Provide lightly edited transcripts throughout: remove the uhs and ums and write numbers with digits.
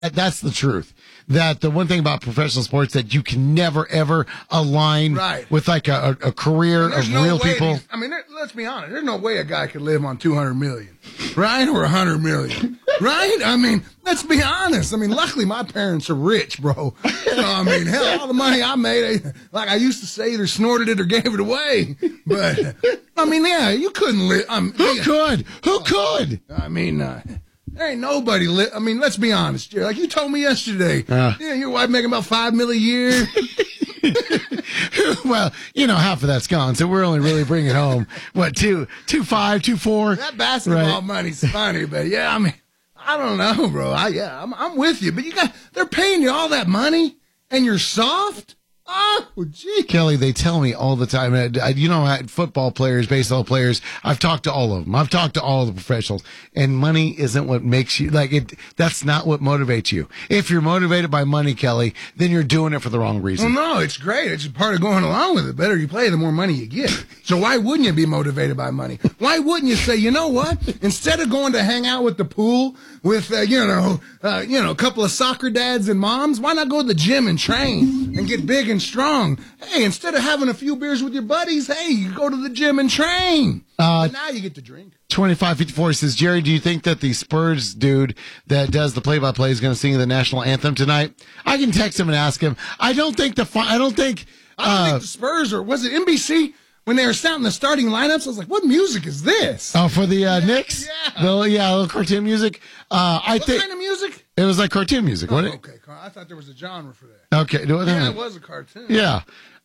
That's the truth. That the one thing about professional sports that you can never, ever align with like a career of real people. Let's be honest. There's no way a guy could live on $200 million, right? Or $100 million, right? Let's be honest. Luckily my parents are rich, bro. So, hell, all the money I made, like I used to say, either snorted it or gave it away. But, yeah, you couldn't live. Who could? Who could? There ain't nobody let's be honest, Jerry. Like you told me yesterday, your wife making about $5 million a year. Well, half of that's gone, so we're only really bringing home, what, 2.5, 2.4? That basketball money's funny, but yeah, I don't know, bro. I'm with you, but they're paying you all that money, and you're soft? Oh, gee. Kelly, they tell me all the time, football players, baseball players, I've talked to all of them. I've talked to all the professionals, and money isn't what makes you, that's not what motivates you. If you're motivated by money, Kelly, then you're doing it for the wrong reason. Well, no, it's great. It's part of going along with it. The better you play, the more money you get. So why wouldn't you be motivated by money? Why wouldn't you say, you know what? Instead of going to hang out with the pool with, a couple of soccer dads and moms, why not go to the gym and train and get big and strong? Hey, instead of having a few beers with your buddies, hey, you go to the gym and train. Now you get to drink. 2554 says, Jerry, do you think that the Spurs dude that does the play-by-play is going to sing the national anthem tonight? I can text him and ask him. I don't think the Spurs, or was it NBC? When they were in the starting lineups, I was like, what music is this? Oh, for the Knicks? Yeah. A little cartoon music. What kind of music? It was like cartoon music, wasn't it? Okay. I thought there was a genre for that. Okay. Yeah, it was a cartoon. Yeah.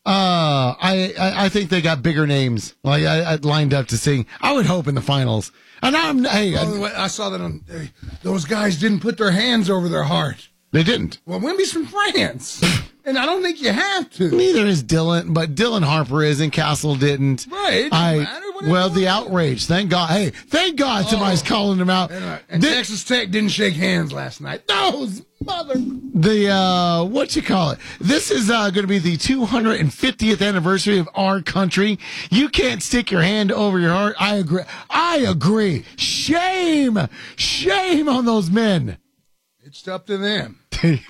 I think they got bigger names. I lined up to sing. I would hope in the finals. And I saw that those guys didn't put their hands over their heart. They didn't. Well, Wemby's from France. And I don't think you have to. Neither is Dylan, but Dylan Harper is, and Castle didn't. Right. It doesn't matter. The outrage. Thank God. Hey, thank God somebody's calling them out. And Texas Tech didn't shake hands last night. Those mother. This is going to be the 250th anniversary of our country. You can't stick your hand over your heart. I agree. Shame on those men. It's up to them.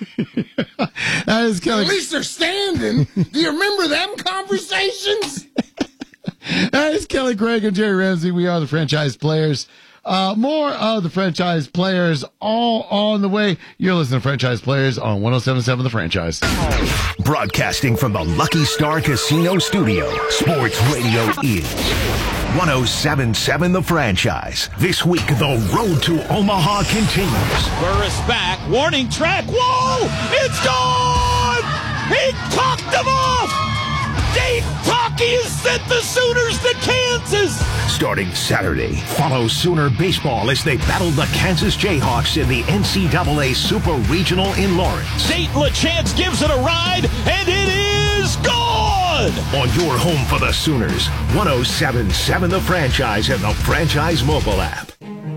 That is Kelly. At least they're standing. Do you remember them conversations? That is Kelly Craig and Jerry Ramsey. We are the Franchise Players. More of the Franchise Players all on the way. You're listening to Franchise Players on 107.7 The Franchise. Broadcasting from the Lucky Star Casino Studio, Sports Radio is 107.7 The Franchise. This week, the road to Omaha continues. Burris back. Warning track. Whoa! It's gone! He talked them off! Dave Talkie has sent the Sooners to Kansas! Starting Saturday, follow Sooner baseball as they battle the Kansas Jayhawks in the NCAA Super Regional in Lawrence. Nate LaChance gives it a ride, and it is gone! On your home for the Sooners, 107.7 The Franchise and the Franchise mobile app.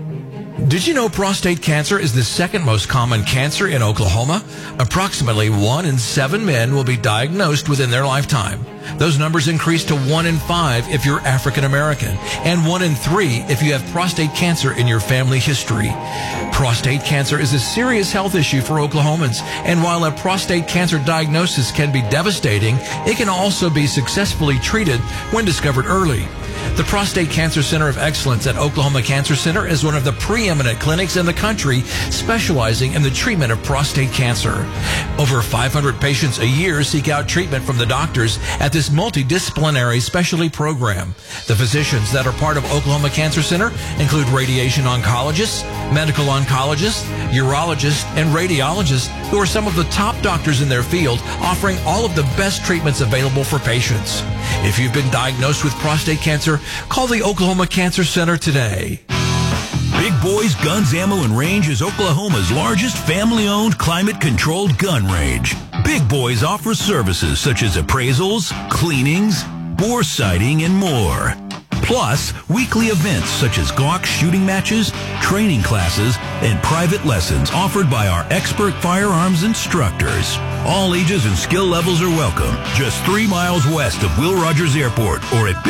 Did you know prostate cancer is the second most common cancer in Oklahoma? Approximately 1 in 7 men will be diagnosed within their lifetime. Those numbers increase to 1 in 5 if you're African American, and 1 in 3 if you have prostate cancer in your family history. Prostate cancer is a serious health issue for Oklahomans, and while a prostate cancer diagnosis can be devastating, it can also be successfully treated when discovered early. The Prostate Cancer Center of Excellence at Oklahoma Cancer Center is one of the preeminent clinics in the country specializing in the treatment of prostate cancer. Over 500 patients a year seek out treatment from the doctors at this multidisciplinary specialty program. The physicians that are part of Oklahoma Cancer Center include radiation oncologists, medical oncologists, urologists, and radiologists who are some of the top doctors in their field, offering all of the best treatments available for patients. If you've been diagnosed with prostate cancer, call the Oklahoma Cancer Center today. Big Boys Guns, Ammo, and Range is Oklahoma's largest family-owned, climate-controlled gun range. Big Boys offers services such as appraisals, cleanings, bore sighting, and more. Plus, weekly events such as Glock shooting matches, training classes, and private lessons offered by our expert firearms instructors. All ages and skill levels are welcome. Just 3 miles west of Will Rogers Airport or at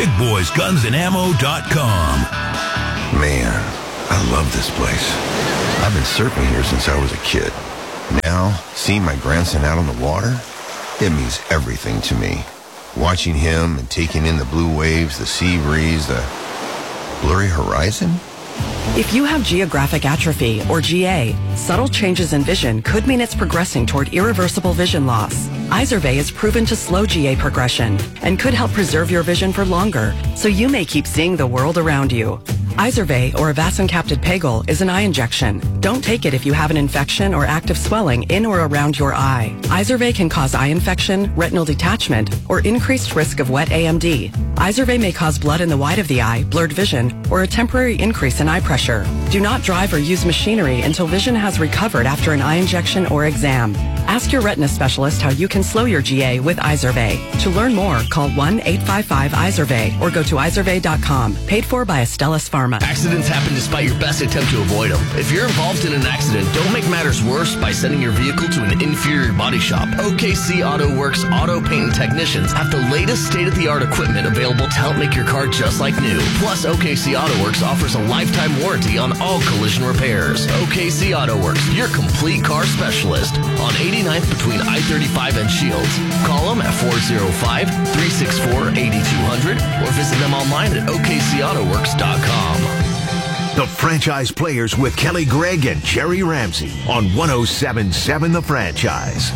BigBoysGunsAndAmmo.com. Man, I love this place. I've been surfing here since I was a kid. now, seeing my grandson out on the water, it means everything to me. Watching him and taking in the blue waves, the sea breeze, the blurry horizon. If you have geographic atrophy, or GA, subtle changes in vision could mean it's progressing toward irreversible vision loss. Izervay is proven to slow GA progression and could help preserve your vision for longer, so you may keep seeing the world around you. Izervay, or avacincaptad pegol, is an eye injection. Don't take it if you have an infection or active swelling in or around your eye. Izervay can cause eye infection, retinal detachment, or increased risk of wet AMD. Izervay may cause blood in the white of the eye, blurred vision, or a temporary increase in eye pressure. Do not drive or use machinery until vision has recovered after an eye injection or exam. Ask your retina specialist how you can slow your GA with Izervay. To learn more, call 1-855-IZERVAY or go to izervay.com. Paid for by Astellas Pharma. Accidents happen despite your best attempt to avoid them. If you're involved in an accident, don't make matters worse by sending your vehicle to an inferior body shop. OKC Auto Works Auto Paint and Technicians have the latest state-of-the-art equipment available to help make your car just like new. Plus, OKC Auto Works offers a lifetime warranty on all collision repairs. OKC Auto Works, your complete car specialist on 89th between I-35 and Shields. Call them at 405-364-8200 or visit them online at okcautoworks.com. The Franchise Players with Kelly Gregg and Jerry Ramsey on 107.7 The Franchise.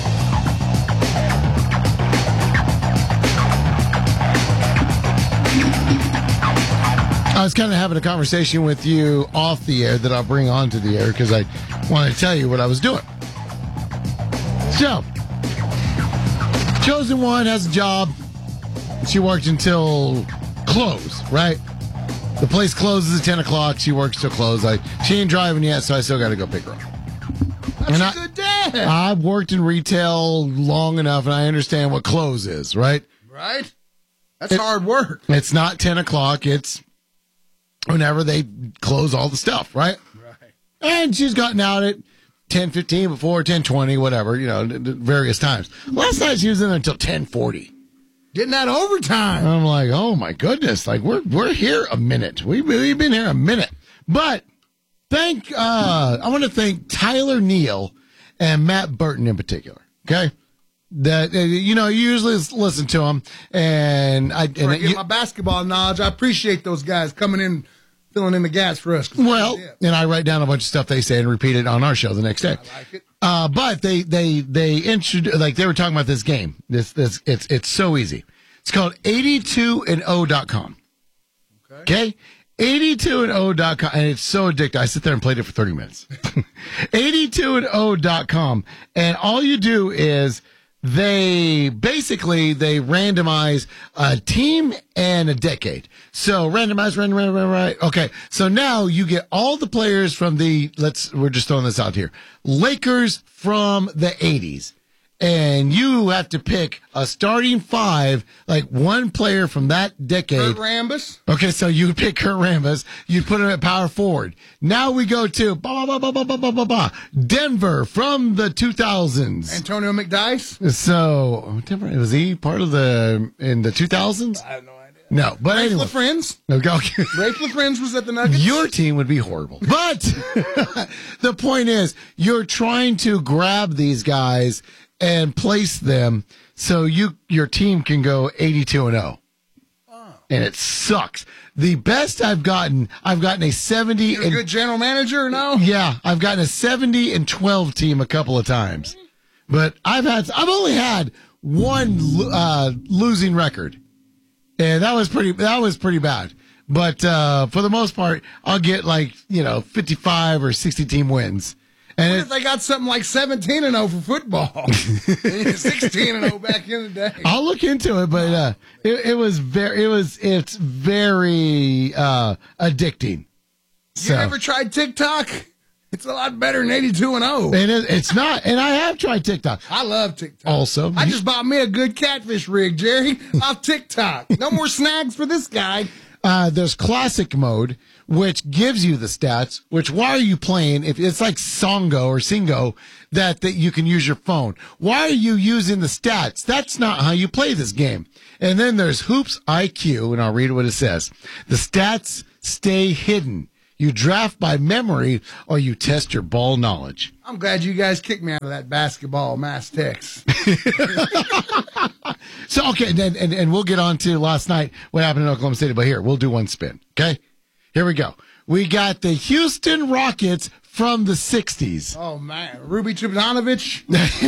I was kind of having a conversation with you off the air that I'll bring onto the air because I want to tell you what I was doing. So, Chosen One has a job. She worked until close, right? The place closes at 10 o'clock. She works till close. She ain't driving yet, so I still got to go pick her up. That's a good dad. I've worked in retail long enough, and I understand what close is, right? Right? That's hard work. It's not 10 o'clock. It's whenever they close all the stuff, right? Right. And she's gotten out at 10:15 before, 10:20, whatever, various times. Last night she was in there until 10:40. Getting that overtime. I'm like, oh my goodness, like we're here a minute. We've been here a minute. But I want to thank Tyler Neal and Matt Burton in particular. Okay, that you usually listen to them, and I get my basketball knowledge. I appreciate those guys coming in, filling in the gaps for us. Well, and I write down a bunch of stuff they say and repeat it on our show the next day. I like it. But they introduced, like they were talking about this game. It's so easy. It's called 82and0.com. Okay? 82and0.com, and it's so addictive. I sit there and played it for 30 minutes. 82and0.com, and all you do is they randomize a team and a decade. So randomize. Okay. So now you get all the players from we're just throwing this out here. Lakers from the 80s. And you have to pick a starting five, like one player from that decade. Kurt Rambis. Okay, so you pick Kurt Rambis. You put him at power forward. Now we go to Denver from the 2000s. Antonio McDyess. So, was he part of in the 2000s? I have no idea. No, but Rafe anyway. LaFrance. Okay. Rafe LaFrance was at the Nuggets. Your team would be horrible. But the point is, you're trying to grab these guys and place them so your team can go 82and0. Oh. And it sucks. The best I've gotten a 70. You're a good general manager or no? Yeah, I've gotten a 70-12 team a couple of times. But I've only had one losing record. And that was pretty bad. But for the most part, I'll get 55 or 60 team wins. And what if they got something like 17and0 for football? 16and0 back in the day. I'll look into it, but it's very addicting. You ever tried TikTok? It's a lot better than 82and0. It's not, and I have tried TikTok. I love TikTok. Also, I just bought me a good catfish rig, Jerry, off TikTok. No more snags for this guy. There's classic mode, which gives you the stats, which why are you playing? If it's like Songo or Singo that you can use your phone. Why are you using the stats? That's not how you play this game. And then there's Hoops IQ, and I'll read what it says. The stats stay hidden. you draft by memory, or you test your ball knowledge. I'm glad you guys kicked me out of that basketball Mass Tex. So, okay, and we'll get on to last night, what happened in Oklahoma City. But here, we'll do one spin, okay? Here we go. We got the Houston Rockets from the 60s. Oh, man. Ruby Tributanovich?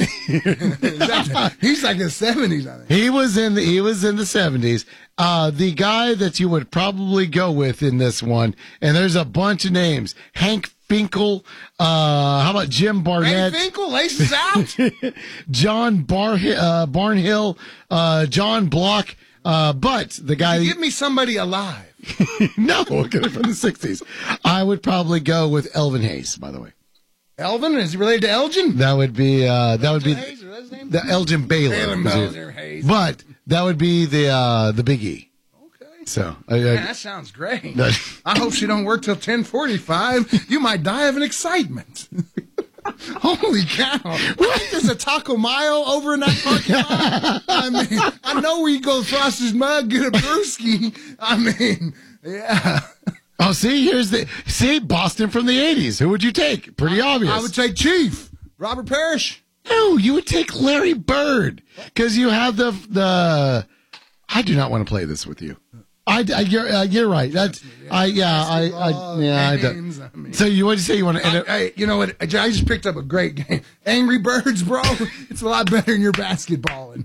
He's like in the 70s, I think. He was in the 70s. The guy that you would probably go with in this one, and there's a bunch of names. Hank Finkel. How about Jim Barnett? Hank Finkel, laces out. John Barnhill. John Block. But the guy... Give me somebody alive. No, from the 60s. I would probably go with Elvin Hayes, by the way. Elvin? Is he related to Elgin? That would be Hayes, or that's his name? the Elgin Baylor. Hayes. But that would be the Big E. Okay. So Man, that sounds great. I hope she don't work till 10:45. You might die of an excitement. Holy cow. What? There's a Taco Mayo over in that parking lot? I mean, I know where you go frost his mug, get a brewski. I mean, yeah. Oh, see, Boston from the 80s. Who would you take? Pretty obvious. I would take Chief. Robert Parrish. No, you would take Larry Bird. Because you have the I do not want to play this with you. You're right. That's I don't. I mean, So you would say you want to? Hey, you know what? I just picked up a great game. Angry Birds, bro. It's a lot better than your basketballing.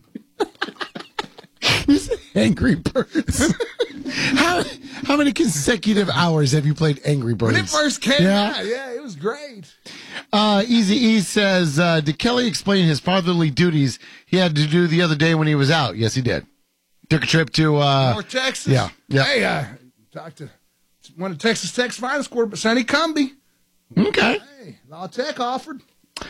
Angry Birds. How many consecutive hours have you played Angry Birds? When it first came out, yeah, it was great. Easy E says, did Kelly explain his fatherly duties he had to do the other day when he was out? Yes, he did. Took a trip to North Texas. Yeah. Hey, talked to one of Texas Tech's finest quarterback, Sonny Cumbie. Okay. Hey, La Tech offered.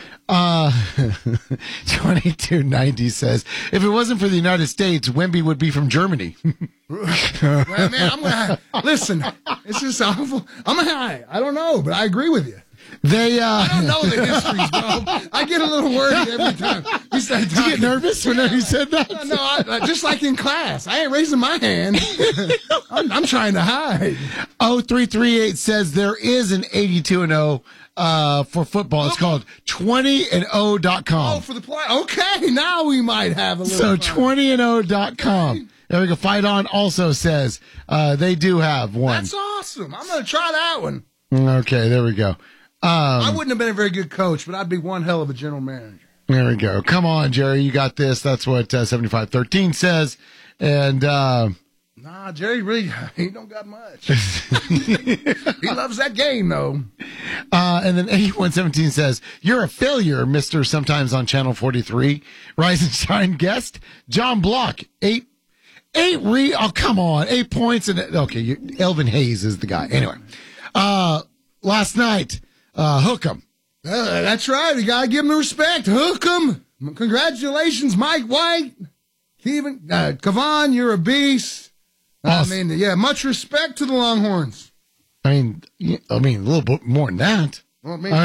2290 says, if it wasn't for the United States, Wemby would be from Germany. Well, man, I'm gonna listen. It's just awful. I don't know, but I agree with you. I don't know the histories, bro. I get a little worried every time. Did you get nervous whenever you said that? No, just like in class. I ain't raising my hand. I'm trying to hide. 0338 says there is an 82-0 for football. It's called 20and0.com. Oh, for the play. Okay, now we might have a little. So 20and0.com. There we go. Fight On also says they do have one. That's awesome. I'm going to try that one. Okay, there we go. I wouldn't have been a very good coach, but I'd be one hell of a general manager. There we go. Come on, Jerry. You got this. That's what 7513 says. And nah, Jerry really, he don't got much. He loves that game, though. And then 8117 says, you're a failure, Mr. Sometimes on Channel 43. Rise and Shine guest, John Block. 8 come on. 8 points. Okay, Elvin Hayes is the guy. Anyway, last night, Hook 'em. That's right. We got to give him the respect. Hook 'em. Congratulations, Mike White. Kevon, you're a beast. Awesome. I mean, yeah, much respect to the Longhorns. I mean, a little bit more than that. Well, you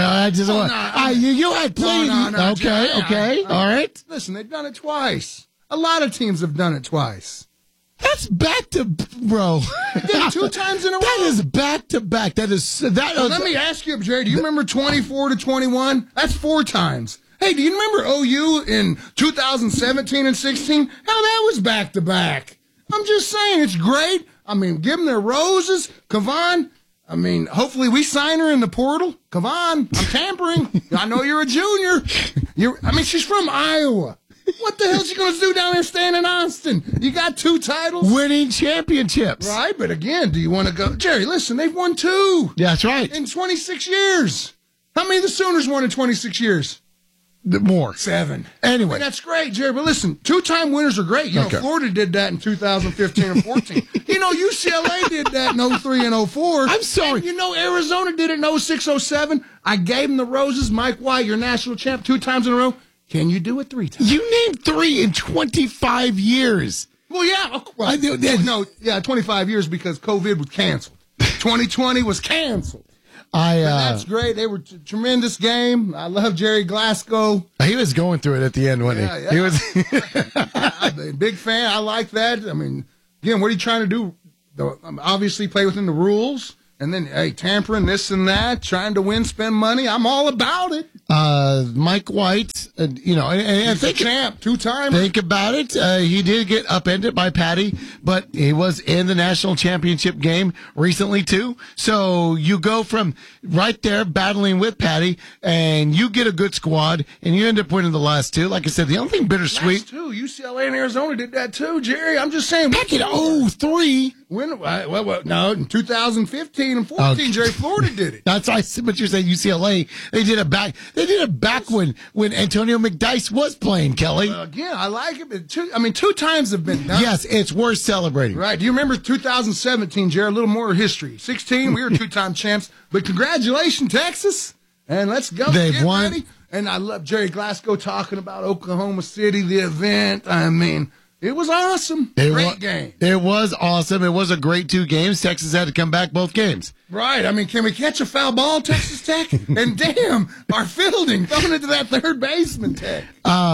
had plenty. No, okay. All right. Listen, they've done it twice. A lot of teams have done it twice. That's back to, bro. Did 2 times in a row. That is back to back. That is that. Let me ask you, Jerry. Do you remember 24-21? That's 4 times. Hey, do you remember OU in 2017 and 16? How that was back to back. I'm just saying, it's great. I mean, give them their roses. Kevon, I mean, hopefully we sign her in the portal. Kevon, I'm tampering. I know you're a junior. She's from Iowa. What the hell is she going to do down there staying in Austin? You got 2 titles. Winning championships. Right, but again, do you want to go? Jerry, listen, they've won 2. Yeah, that's right. In 26 years. How many of the Sooners won in 26 years? More. 7. Anyway. I mean, that's great, Jerry. But listen, 2-time winners are great. You know, Florida did that in 2015 and 14. You know, UCLA did that in 03 and 04. I'm sorry. And you know, Arizona did it in 06, 07. I gave them the roses. Mike White, your national champ, 2 times in a row. Can you do it 3 times? You named 3 in 25 years. Well, yeah. Well, 25 years because COVID was canceled. 2020 was canceled. That's great. They were tremendous game. I love Jerry Glasgow. He was going through it at the end, wasn't he? Yeah. He was I'm a big fan. I like that. I mean, again, what are you trying to do? Obviously, play within the rules And then, hey, tampering this and that, trying to win, spend money. I'm all about it. Mike White, and think champ 2-time. Think about it. He did get upended by Patty, but he was in the national championship game recently too. So you go from right there battling with Patty, and you get a good squad, and you end up winning the last two. Like I said, the only thing bittersweet. Last two, UCLA and Arizona did that too, Jerry. I'm just saying. Back in 03. No, in 2015 and 14, Jerry, Florida did it. That's but you're saying UCLA. They did it back when Antonio McDyess was playing, Kelly. Again, I like it, but 2 times have been done. Yes, it's worth celebrating. Right. Do you remember 2017, Jerry? A little more history. 16, we were 2-time champs. But congratulations, Texas. And let's go. They've won. Ready. And I love Jerry Glasgow talking about Oklahoma City, the event. I mean, it was awesome. Great game. It was awesome. It was a great 2 games. Texas had to come back both games. Right. I mean, can we catch a foul ball, Texas Tech? And damn, our fielding throwing it to that third baseman, Tech.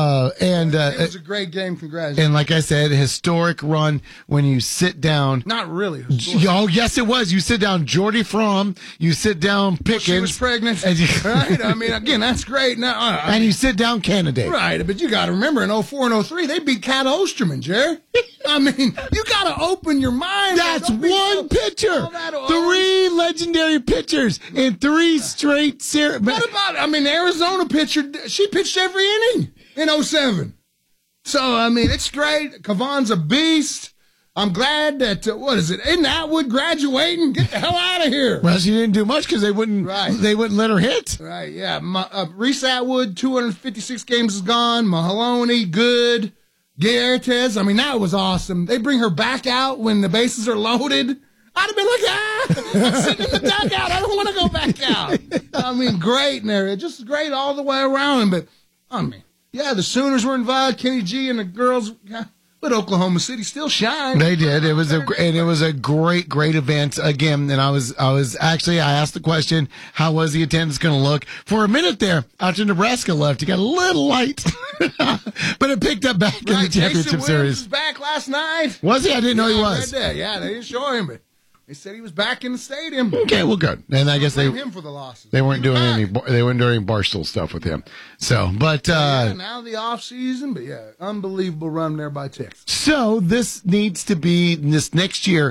It was a great game. Congratulations. And like I said, historic run when you sit down. Not really. Oh, yes, it was. You sit down Jordy Fromm. You sit down Pickens. She was pregnant. Right. I mean, again, that's great. Now, and you sit down candidate. Right. But you got to remember in 04 and 03, they beat Cat Osterman, Jerry. I mean, you got to open your mind. That's one pitcher. 3 legendary pitchers in 3 straight series. What about, Arizona pitcher, she pitched every inning in 07. So, it's great. Kavan's a beast. I'm glad that, isn't Atwood graduating? Get the hell out of here. Well, she didn't do much because they wouldn't let her hit. Right, yeah. Reese Atwood, 256 games is gone. Mahaloni, good. Gaertes, that was awesome. They bring her back out when the bases are loaded. I'd have been like, I'm sitting in the dugout. I don't want to go back out. Great in there. Just great all the way around. But, the Sooners were involved, Kenny G and the girls. But Oklahoma City still shined. They did. It was a great, great event again. And I asked the question, how was the attendance going to look? For a minute there, after Nebraska left, it got a little light, but it picked up back in the championship series. Was back last night. Was he? I didn't know he was. They didn't show him, but they said he was back in the stadium. Okay, well, good. And I guess they him for the losses. They weren't doing any Barstool stuff with him. So, but now the off season, but unbelievable run there by Texas. So this needs to be this next year.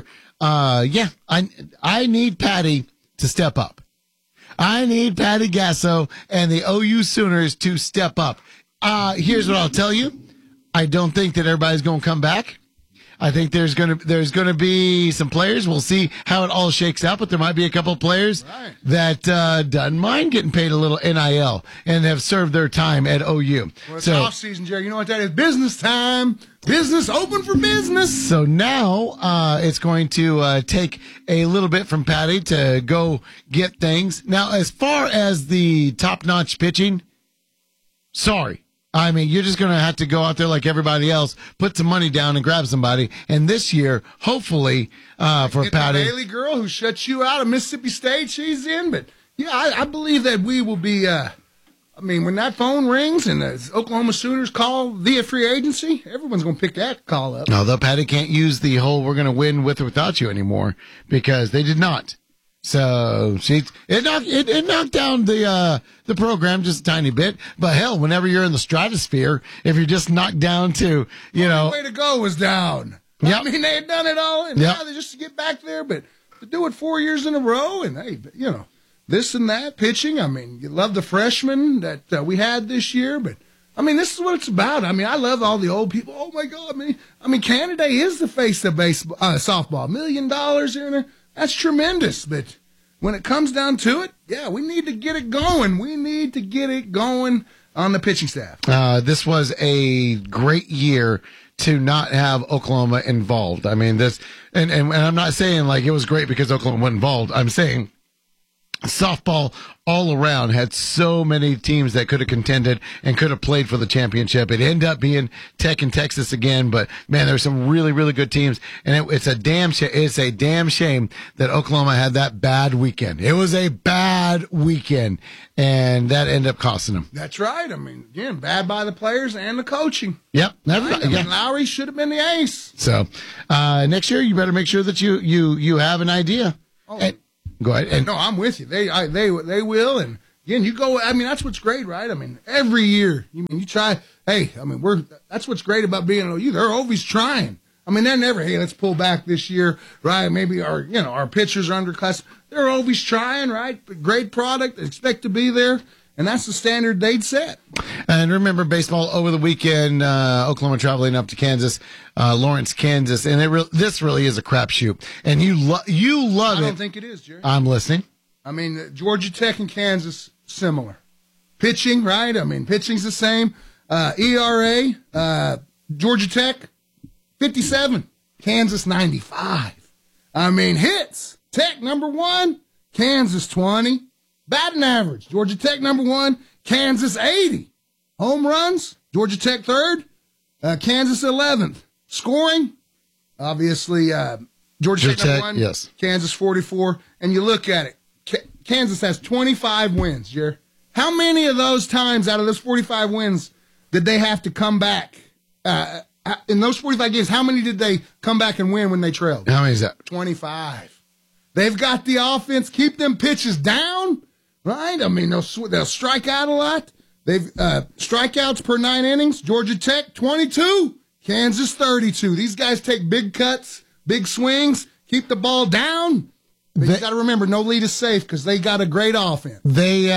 I need Patty to step up. I need Patty Gasso and the OU Sooners to step up. Here's what I'll tell you. I don't think that everybody's going to come back. I think there's gonna be some players. We'll see how it all shakes out, but there might be a couple of players that doesn't mind getting paid a little NIL and have served their time at OU. Well, it's off season, Jerry. You know what that is? Business time. Business open for business. So now it's going to take a little bit from Patty to go get things. Now, as far as the top-notch pitching, sorry. You're just going to have to go out there like everybody else, put some money down and grab somebody. And this year, hopefully, for Patty. The Bailey girl who shut you out of Mississippi State, she's in. But, I believe that we will be, when that phone rings and the Oklahoma Sooners call via free agency, everyone's going to pick that call up. Although Patty can't use the whole we're going to win with or without you anymore because they did not. So it knocked down the program just a tiny bit. But hell, whenever you're in the stratosphere, if you're just knocked down to, the way to go was down. Yep. They had done it all, and now they just to get back there, but to do it 4 years in a row, and hey, this and that pitching. You love the freshmen that we had this year, but this is what it's about. I love all the old people. Oh my God, Canada is the face of baseball, softball. $1 million here and there. That's tremendous, but when it comes down to it, we need to get it going. We need to get it going on the pitching staff. This was a great year to not have Oklahoma involved. This, and I'm not saying like it was great because Oklahoma wasn't involved. I'm saying softball all around had so many teams that could have contended and could have played for the championship. It ended up being Tech and Texas again, but man, there were some really, really good teams, and it's a damn shame that Oklahoma had that bad weekend. It was a bad weekend, and that ended up costing them. That's right. Again, bad by the players and the coaching. Yep. Lowry should have been the ace. So next year, you better make sure that you have an idea. Oh. Go ahead. No, I'm with you. They will. And again, you go. I mean, that's what's great, right? I mean, every year you try. Hey, I mean, that's what's great about being an OU. They're always trying. I mean, they're never, hey, let's pull back this year, right? Maybe our pitchers are underclass. They're always trying, right? Great product, expect to be there, and that's the standard they'd set. And remember, baseball over the weekend, Oklahoma traveling up to Kansas, Lawrence, Kansas, and this really is a crapshoot. And you love it. I don't think it is, Jerry. I'm listening. I mean, Georgia Tech and Kansas, similar. Pitching, right? I mean, pitching's the same. ERA, Georgia Tech, 57. Kansas, 95. I mean, hits. Tech, number 1. Kansas, 20. Batting average. Georgia Tech, number 1. Kansas, 80. Home runs. Georgia Tech, 3rd. Kansas, 11th. Scoring. Obviously, Georgia Tech, number 1. Yes. Kansas, 44. And you look at it. Kansas has 25 wins, Jer. How many of those times out of those 45 wins did they have to come back? In those 45 games, how many did they come back and win when they trailed? How many is that? 25. They've got the offense. Keep them pitches down, right? I mean, they'll strike out a lot. They've strikeouts per 9 innings. Georgia Tech, 22. Kansas, 32. These guys take big cuts, big swings, keep the ball down. But you got to remember, no lead is safe because they got a great offense. They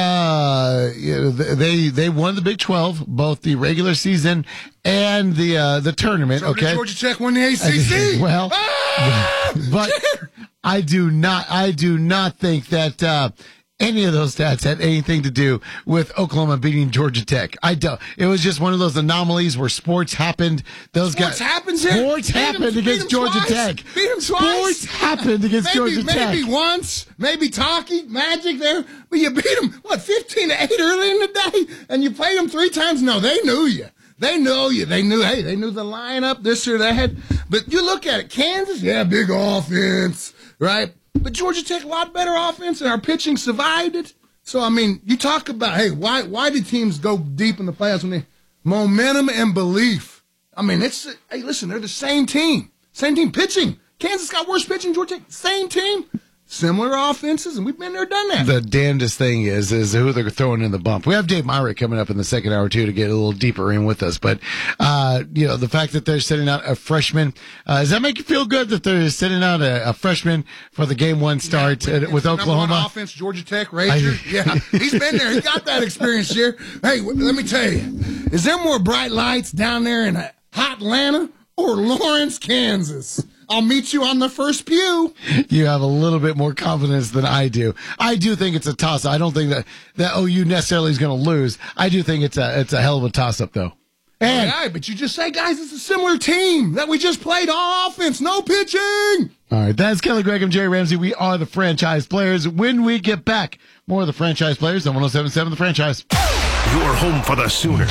won the Big 12, both the regular season and the tournament. So okay, Georgia Tech won the ACC. Well, but I do not think that any of those stats had anything to do with Oklahoma beating Georgia Tech. I don't. It was just one of those anomalies where sports happened. Sports happened against Georgia Tech. Beat them twice. Sports happened against Georgia Tech. Maybe once, maybe Taki, Magic there, but you beat them, 15-8 early in the day, and you played them 3 times? No, they knew you. They know you. They knew the lineup, this or that. But you look at it, Kansas, big offense, right? But Georgia Tech, a lot better offense, and our pitching survived it. So, I mean, you talk about, why did teams go deep in the playoffs when they momentum and belief? I mean, listen, they're the same team. Same team pitching. Kansas got worse pitching, Georgia Tech, same team. Similar offenses, and we've been there, done that. The damnedest thing is who they're throwing in the bump. We have Dave Myrick coming up in the second hour, too, to get a little deeper in with us. But, the fact that they're sending out a freshman, does that make you feel good that they're sending out a freshman for the game 1 start with Oklahoma? Number 1 offense, Georgia Tech, Ranger. He's been there. He got that experience here. Hey, let me tell you, is there more bright lights down there in hot Atlanta or Lawrence, Kansas? I'll meet you on the first pew. You have a little bit more confidence than I do. I do think it's a toss-up. I don't think that OU necessarily is going to lose. I do think it's a hell of a toss-up, though. And but you just say, guys, it's a similar team that we just played, all offense, no pitching. All right, that's Kelly Gregg and Jerry Ramsey. We are the Franchise Players. When we get back, more of the Franchise Players on 107.7 The Franchise. Your home for the Sooners.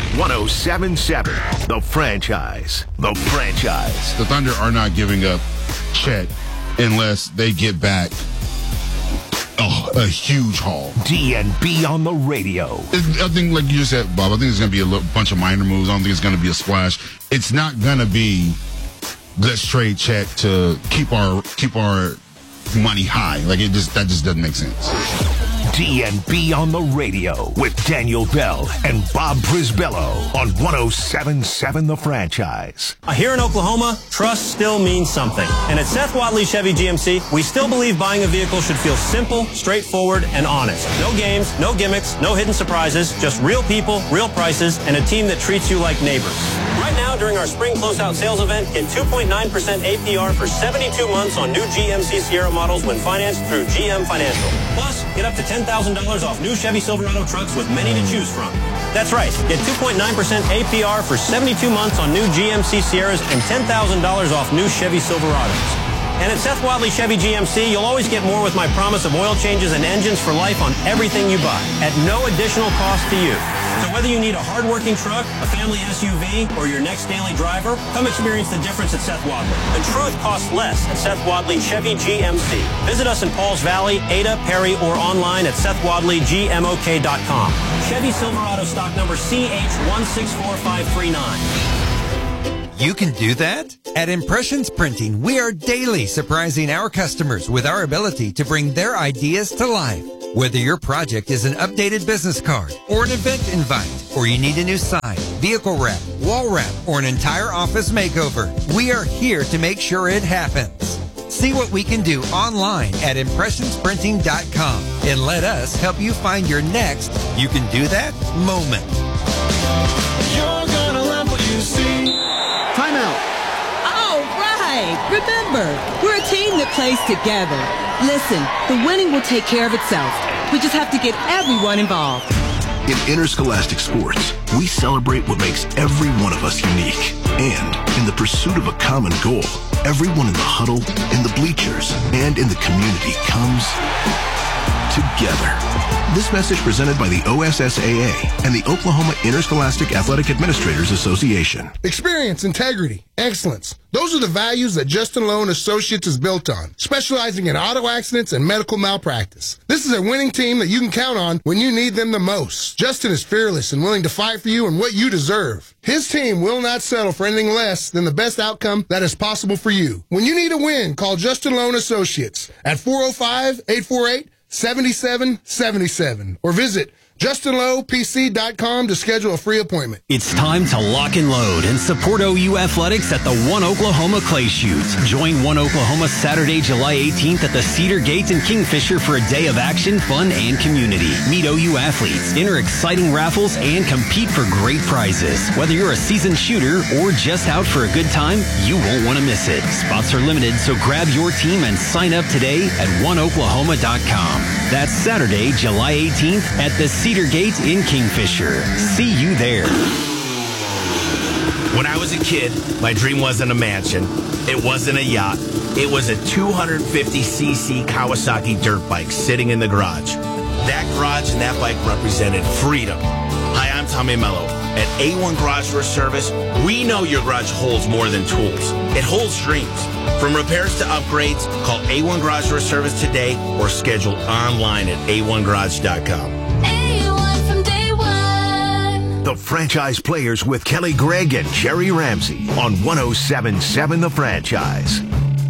107.7 The Franchise. The Franchise. The Thunder are not giving up Chet unless they get back a huge haul. DNB on the radio. I think, like you just said, Bob, I think it's going to be a bunch of minor moves. I don't think it's going to be a splash. It's not going to be, let's trade Chet to keep our money high. Like, that just doesn't make sense. DNB on the radio with Daniel Bell and Bob Brisbello on 107.7 The Franchise. Here in Oklahoma, trust still means something. And at Seth Wadley Chevy GMC, we still believe buying a vehicle should feel simple, straightforward, and honest. No games, no gimmicks, no hidden surprises, just real people, real prices, and a team that treats you like neighbors. Right now, during our spring closeout sales event, get 2.9% APR for 72 months on new GMC Sierra models when financed through GM Financial. Plus, get up to $10,000 off new Chevy Silverado trucks with many to choose from. That's right. Get 2.9% APR for 72 months on new GMC Sierras and $10,000 off new Chevy Silverados. And at Seth Wadley Chevy GMC, you'll always get more with my promise of oil changes and engines for life on everything you buy at no additional cost to you. So whether you need a hard-working truck, a family SUV, or your next daily driver, come experience the difference at Seth Wadley. The truth costs less at Seth Wadley Chevy GMC. Visit us in Pauls Valley, Ada, Perry, or online at SethWadleyGMOK.com. Chevy Silverado stock number CH164539. You can do that? At Impressions Printing, we are daily surprising our customers with our ability to bring their ideas to life. Whether your project is an updated business card or an event invite, or you need a new sign, vehicle wrap, wall wrap, or an entire office makeover, we are here to make sure it happens. See what we can do online at impressionsprinting.com and let us help you find your next you can do that moment. You're gonna love what you see. Time out. All right. Remember, we're a team that plays together. Listen, the winning will take care of itself. We just have to get everyone involved. In interscholastic sports, we celebrate what makes every one of us unique. And in the pursuit of a common goal, everyone in the huddle, in the bleachers, and in the community comes together. This message presented by the OSSAA and the Oklahoma Interscholastic Athletic Administrators Association. Experience, integrity, excellence. Those are the values that Justin Lowe and Associates is built on, specializing in auto accidents and medical malpractice. This is a winning team that you can count on when you need them the most. Justin is fearless and willing to fight for you and what you deserve. His team will not settle for anything less than the best outcome that is possible for you. When you need a win, call Justin Lowe and Associates at 405-848-7777 or visit JustinLowePC.com to schedule a free appointment. It's time to lock and load and support OU Athletics at the One Oklahoma Clay Shoots. Join One Oklahoma Saturday, July 18th at the Cedar Gate in Kingfisher for a day of action, fun, and community. Meet OU athletes, enter exciting raffles, and compete for great prizes. Whether you're a seasoned shooter or just out for a good time, you won't want to miss it. Spots are limited, so grab your team and sign up today at oneoklahoma.com. That's Saturday, July 18th at the Cedar Gate in Kingfisher. See you there. When I was a kid, my dream wasn't a mansion. It wasn't a yacht. It was a 250cc Kawasaki dirt bike sitting in the garage. That garage and that bike represented freedom. Hi, I'm Tommy Mello. At A1 Garage Door Service, we know your garage holds more than tools. It holds dreams. From repairs to upgrades, call A1 Garage Door Service today or schedule online at a1garage.com. A1 from day one. The Franchise Players with Kelly Gregg and Jerry Ramsey on 107.7 The Franchise.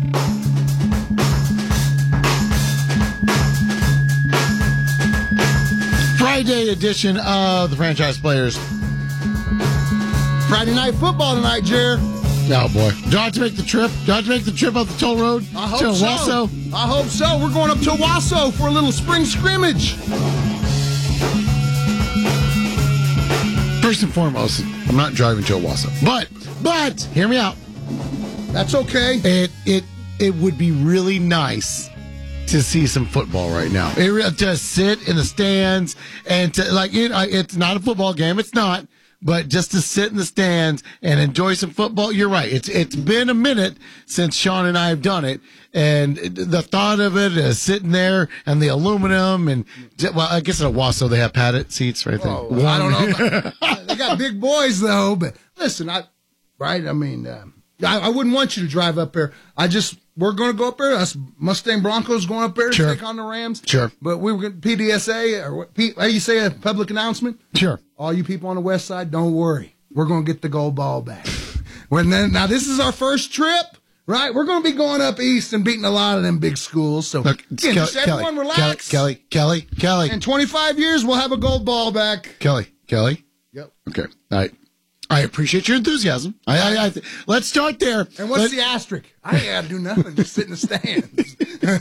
Friday edition of the Franchise Players. Friday night football tonight, Jer. Oh, boy. Do I have to make the trip? Do I have to make the trip up the toll road? I hope so. Owasso? I hope so. We're going up to Owasso for a little spring scrimmage. First and foremost, I'm not driving to Owasso. But, hear me out. That's okay. It would be really nice to see some football right now. To sit in the stands and to, it's not a football game. It's not. But just to sit in the stands and enjoy some football, you're right. It's been a minute since Sean and I have done it, and the thought of it is sitting there and the aluminum and I guess at Owasso they have padded seats, right? I don't know. They got big boys though. But listen, I wouldn't want you to drive up there. We're going to go up there. Us Mustang Broncos going up there to take on the Rams. Sure. But we were going to PDSA, or how do you say, a public announcement? Sure. All you people on the west side, don't worry. We're going to get the gold ball back. Now, this is our first trip, right? We're going to be going up east and beating a lot of them big schools. So, just everyone relax. Kelly. In 25 years, we'll have a gold ball back. Kelly. Yep. Okay. All right. I appreciate your enthusiasm. Let's start there. And what's the asterisk? I ain't got to do nothing. Just sit in the stands.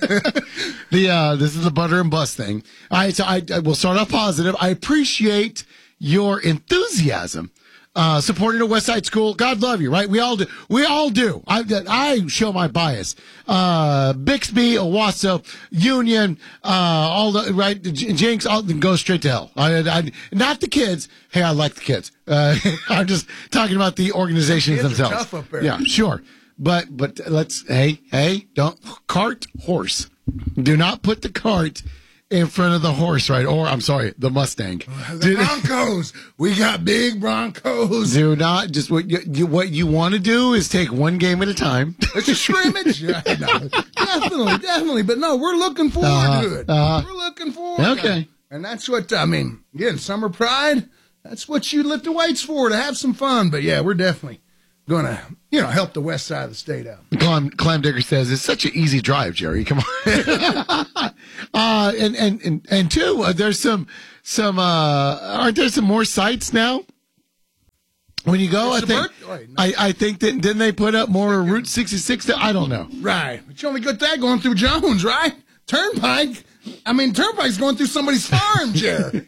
This is the butter and bus thing. All right, so I will start off positive. I appreciate your enthusiasm. Supporting a West Side school. God love you, right? We all do. I show my bias. Bixby, Owasso, Union, all the, right? Jinx, all go straight to hell. Not the kids. Hey, I like the kids. I'm just talking about the organizations themselves. Tough up there. Yeah, sure. But let's, hey, don't cart horse. Do not put the cart in front of the horse, right? Or, I'm sorry, the Mustang. The Broncos. We got big Broncos. Do not, just what you want to do is take one game at a time. It's a scrimmage. Yeah, no, definitely. But no, we're looking forward to it. We're looking forward to it. And that's what, again, Summer Pride, that's what you lift the weights for, to have some fun. But yeah, we're definitely going to, help the west side of the state out. Clam Digger says it's such an easy drive, Jerry. Come on. And two, there's some aren't there some more sites now? When you go, I think that didn't they put up more Route 66? I don't know. Right, but you only got that going through Jones, right? Turnpike's going through somebody's farm, Jerry.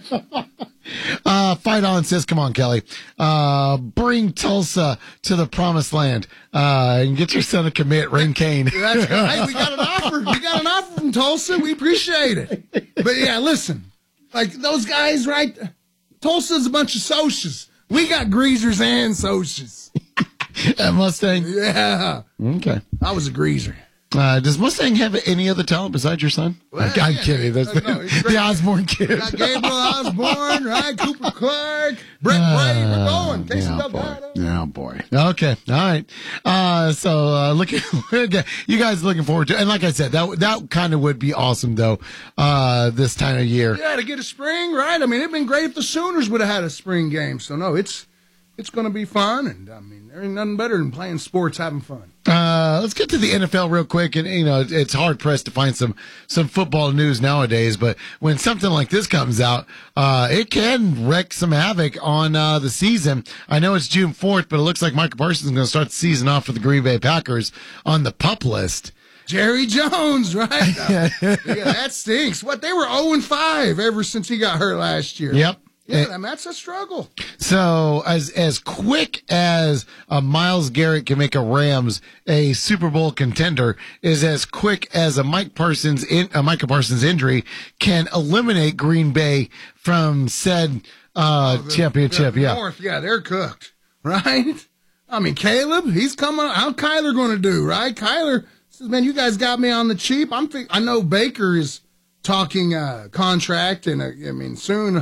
Fight On says, come on, Kelly. Bring Tulsa to the promised land. And get your son to commit, Rain Kane. That's right. We got an offer. We got an offer from Tulsa. We appreciate it. But yeah, listen, like those guys, right? Tulsa's a bunch of socias. We got greasers and socias. That Mustang? Yeah. Okay. I was a greaser. Does Mustang have any other talent besides your son? Well, I'm kidding. That's the Osborne kid. Got Gabriel Osborne, right? Cooper Clark, Brett Bray. We're going. Casey Delgado. Oh, boy. Okay. All right. So you guys looking forward to it. And like I said, that kind of would be awesome, though, this time of year. Yeah, to get a spring, right? I mean, it'd been great if the Sooners would have had a spring game. So, no, it's going to be fun. And, I mean, there ain't nothing better than playing sports, having fun. Let's get to the NFL real quick. And, it's hard pressed to find some football news nowadays. But when something like this comes out, it can wreak some havoc on the season. I know it's June 4th, but it looks like Micah Parsons is going to start the season off for the Green Bay Packers on the PUP list. Jerry Jones, right? Yeah, that stinks. What, they were 0-5 ever since he got hurt last year. Yep. Yeah, that's a struggle. So as quick as Myles Garrett can make a Rams a Super Bowl contender is as quick as a Micah Parsons injury can eliminate Green Bay from said championship. The North, they're cooked, right? I mean, Caleb, he's coming. How's Kyler going to do, right? Kyler says, "Man, you guys got me on the cheap." I know Baker is talking contract, and I mean soon.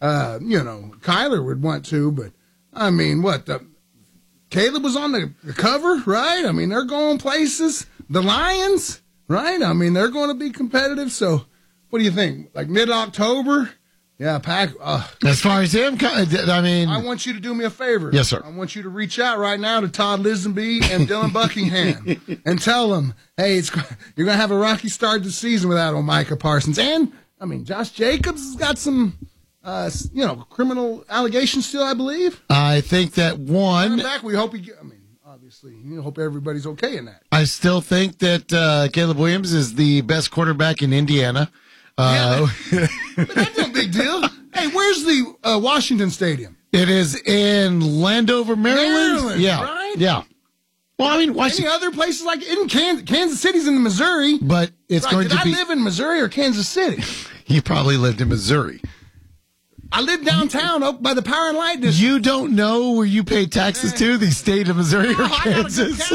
Kyler would want to, but I mean, Caleb was on the cover, right? I mean, they're going places. The Lions, right? I mean, they're going to be competitive. So, what do you think? Like mid-October? Yeah, as far as him, I mean, I want you to do me a favor. Yes, sir. I want you to reach out right now to Todd Lisenby and Dylan Buckingham and tell them, hey, you're going to have a rocky start to the season without Micah Parsons. And, I mean, Josh Jacobs has got some criminal allegations still, I believe. I think that one. Back, we hope obviously, hope everybody's okay in that. I still think that Caleb Williams is the best quarterback in Indiana. But that's no big deal. Hey, where's the Washington Stadium? It is in Landover, Maryland. Yeah, right? Yeah. Well, I mean, any other places like in Kansas City's in Missouri, but it's right, going to be. Did I live in Missouri or Kansas City? You probably lived in Missouri. I live downtown up by the Power and Light District. You don't know where you pay taxes to, the state of Missouri or Kansas?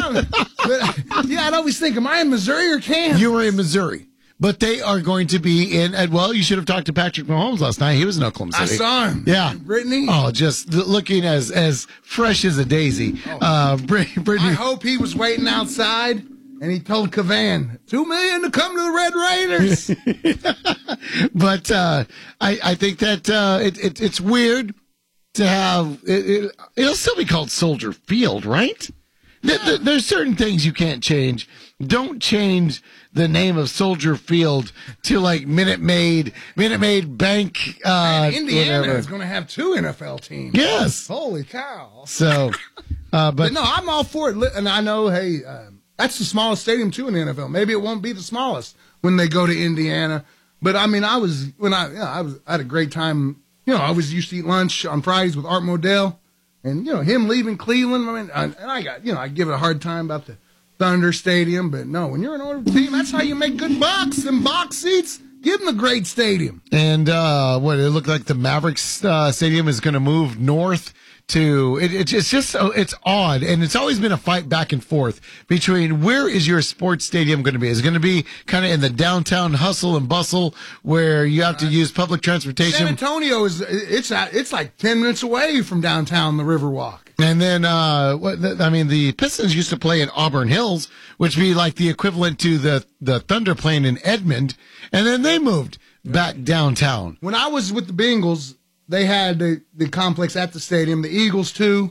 I'd always think, am I in Missouri or Kansas? You were in Missouri. But they are going to be in, you should have talked to Patrick Mahomes last night. He was in Oklahoma City. I saw him. Yeah. Brittany. Oh, just looking as fresh as a daisy. Brittany. I hope he was waiting outside. And he told Cavan, $2 million to come to the Red Raiders. But I think that it's weird to have it'll still be called Soldier Field, right? Yeah. There's certain things you can't change. Don't change the name of Soldier Field to like Minute Maid Bank. Indiana is going to have 2 NFL teams. Yes. Holy cow. So, but no, I'm all for it. And I know, hey. That's the smallest stadium, too, in the NFL. Maybe it won't be the smallest when they go to Indiana. But, I mean, I had a great time. I was used to eat lunch on Fridays with Art Modell. And, him leaving Cleveland. I mean, and I give it a hard time about the Thunder Stadium. But, no, when you're an older team, that's how you make good bucks. Them box seats, give them a great stadium. And, it looked like the Mavericks Stadium is going to move north. It's odd, and it's always been a fight back and forth between where is your sports stadium going to be? Is it going to be kind of in the downtown hustle and bustle where you have to use public transportation? San Antonio it's like 10 minutes away from downtown, the Riverwalk. And then, the Pistons used to play in Auburn Hills, which would be like the equivalent to the Thunder playing in Edmond, and then they moved back downtown. When I was with the Bengals, they had the complex at the stadium. The Eagles, too.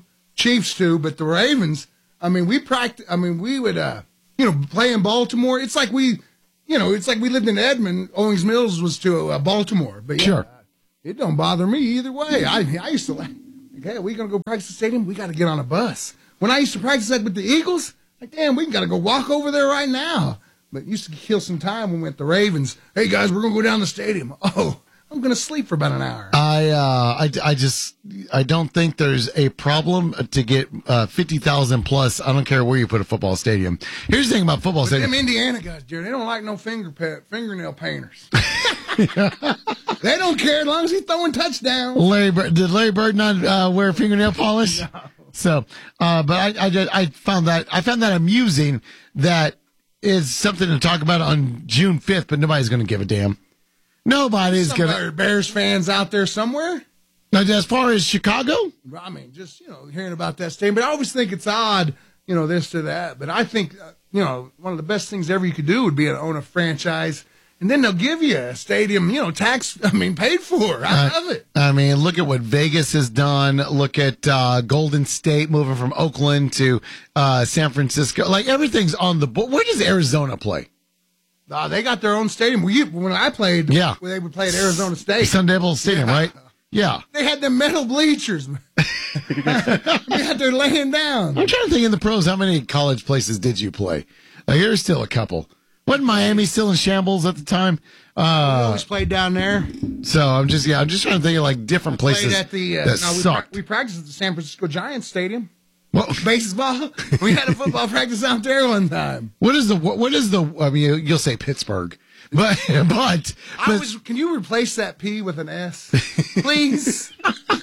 Chiefs too, but the Ravens. I mean, we would play in Baltimore. It's like we lived in Edmond. Owings Mills was to Baltimore, but yeah, sure. It don't bother me either way. I used to hey, we gonna go practice the stadium? We got to get on a bus. When I used to practice that with the Eagles, like, damn, we got to go walk over there right now. But used to kill some time when we went to the Ravens. Hey, guys, we're going to go down the stadium. Oh, I'm going to sleep for about an hour. I don't think there's a problem to get 50,000 plus. I don't care where you put a football stadium. Here's the thing about football stadium. Them Indiana guys, Jared, they don't like no fingernail painters. They don't care as long as he's throwing touchdowns. Did Larry Bird not wear fingernail polish? No. So, but I found that amusing. That is something to talk about on June 5th, but nobody's going to give a damn. Nobody's going to. Bears fans out there somewhere? Now, as far as Chicago? I mean, just, hearing about that stadium. But I always think it's odd, this to that. But I think, one of the best things ever you could do would be to own a franchise. And then they'll give you a stadium, paid for. I love it. I mean, look at what Vegas has done. Look at Golden State moving from Oakland to San Francisco. Like, everything's on the board. Where does Arizona play? They got their oon stadium. When I played, they would play at Arizona State. Sun Devil Stadium, right? Yeah. They had them metal bleachers. They had there laying down. I'm trying to think in the pros, how many college places did you play? Here's still a couple. Wasn't Miami still in shambles at the time? We always played down there. So I'm just trying to think of like different places that sucked. We practiced at the San Francisco Giants Stadium. Well, baseball. We had a football practice out there one time. What is the? I mean, you'll say Pittsburgh, but can you replace that P with an S, please?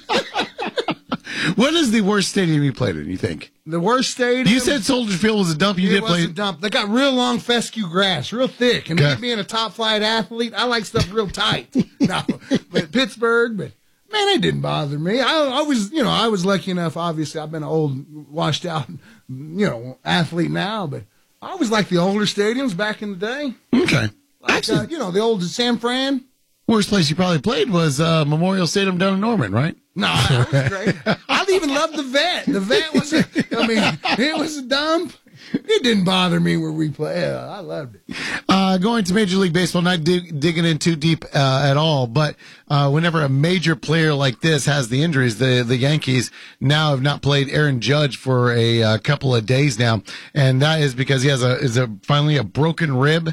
What is the worst stadium you played in, you think? The worst stadium? You said Soldier Field was a dump. It was a dump. They got real long fescue grass, real thick. And me being a top-flight athlete, I like stuff real tight. No, but Pittsburgh, man, it didn't bother me. I was lucky enough, obviously, I've been an old, washed-out, athlete now, but I always liked the older stadiums back in the day. Okay. Like, the old San Fran. Worst place you probably played was Memorial Stadium down in Norman, right? No, that was great. I even loved the Vet. The Vet it was a dump. It didn't bother me where we played. I loved it. Going to Major League Baseball, not digging in too deep at all, but whenever a major player like this has the injuries, the Yankees now have not played Aaron Judge for a couple of days now, and that is because he has finally a broken rib.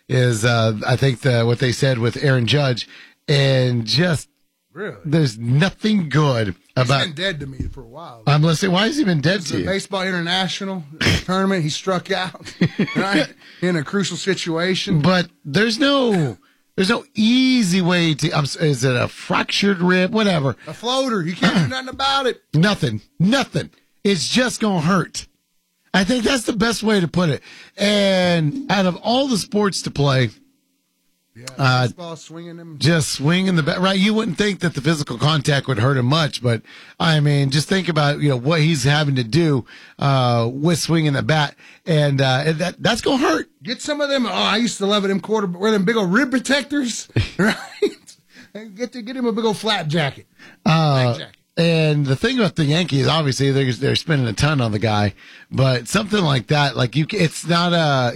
I think what they said with Aaron Judge, and just really, there's nothing good about. He's been dead to me for a while. I'm listening. Why has he been dead to you? Baseball International tournament, he struck out right in a crucial situation. But there's no easy way to. Is it a fractured rib? Whatever. A floater. You can't do nothing about it. Nothing. It's just gonna hurt. I think that's the best way to put it. And out of all the sports to play, baseball, swinging them, just swinging the bat, right? You wouldn't think that the physical contact would hurt him much, but I mean, just think about what he's having to do with swinging the bat, and that's gonna hurt. Get some of them. Oh, I used to love it. Wear them big old rib protectors, right? Get him a big old flap jacket. Jacket. And the thing about the Yankees, obviously, they're spending a ton on the guy, but something like that, it's not a